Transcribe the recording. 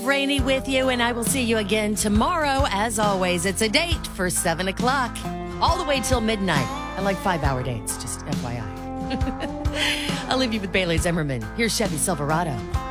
Rainy with you, and I will see you again tomorrow. As always, it's a date for 7 o'clock, all the way till midnight. I like 5-hour dates, just FYI. I'll leave you with Bailey Zimmerman. Here's Chevy Silverado.